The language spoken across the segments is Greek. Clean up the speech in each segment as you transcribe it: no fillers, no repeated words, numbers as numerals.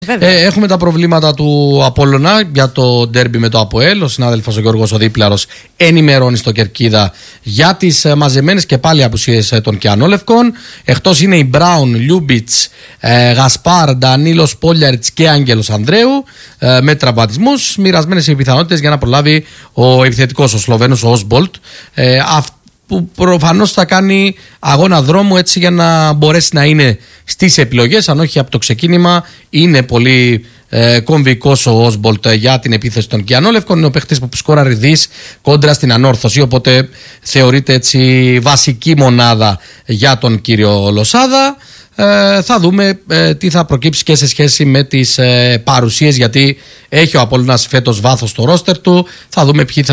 Έχουμε τα προβλήματα του Απόλλωνα για το ντέρμπι με το ΑΠΟΕΛ. Ο συνάδελφος ο Γιώργος ο Δίπλαρος ενημερώνει στο Κερκίδα για τις μαζεμένες και πάλι απουσίες των Κιανόλευκων. Εκτός είναι οι Μπράουν, Λιούμπιτς, Γασπάρ, Ντανίλος Πόλιαριτς και Άγγελος Ανδρέου με τραυματισμούς. Μοιρασμένες οι πιθανότητες για να προλάβει ο επιθετικός, ο Σλοβαίνος, ο Όσμπολτ, που προφανώς θα κάνει αγώνα δρόμου έτσι για να μπορέσει να είναι στις επιλογές, αν όχι από το ξεκίνημα. Είναι πολύ κομβικός ο Όσμπολτ για την επίθεση των Κιανόλευκων. Είναι ο παίχτης που σκόραρε δις κόντρα στην Ανόρθωση, οπότε θεωρείται έτσι βασική μονάδα για τον κύριο Λοσάδα. Θα δούμε τι θα προκύψει και σε σχέση με τις παρουσίες, γιατί έχει ο Απόλλωνας φέτος βάθος στο ρόστερ του. Θα δούμε ποιες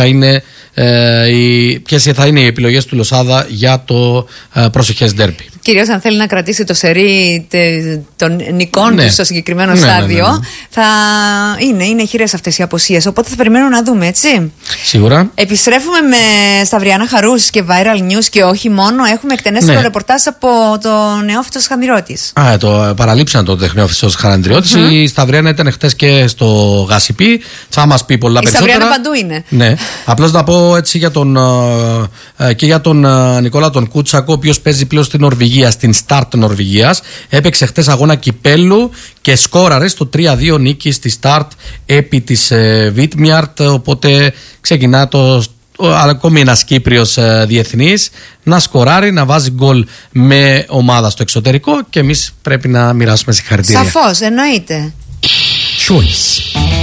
θα είναι οι επιλογές του Λοσάδα για το προσεχές ντέρμπι. Κυρίως αν θέλει να κρατήσει το σερί των νικών του στο συγκεκριμένο στάδιο. Θα είναι χειρές αυτές οι αποσίες. Οπότε θα περιμένουμε να δούμε, έτσι. Σίγουρα. Επιστρέφουμε με Σταυριάννα Χαρούς και viral news και όχι μόνο. Έχουμε εκτενέστερο ρεπορτάζ από το νεόφυτο Σχανδριώτης. Το παραλείψαν το νεόφυτο Σχανδριώτης. Η Σταυριάννα ήταν χτες και στο Γασιπί. Θα μας πει πολλά περισσότερα. Η Σταυριάννα παντού είναι. Ναι. Απλώς να πω έτσι για τον Νικόλα τον Κούτσακο, ο οποίος παίζει πλέον στην Νορβηγία, στην Σταρτ Νορβηγίας. Έπαιξε χτες αγώνα κυπέλου και σκόραρε στο 3-2 νίκη στη Σταρτ επί της Βίτμιαρτ. Οπότε ξεκινά ακόμη ένας Κύπριος διεθνής να σκοράρει, να βάζει γκολ με ομάδα στο εξωτερικό, και εμείς πρέπει να μοιράσουμε συγχαρητήρια. Σαφώς, εννοείται. Choice.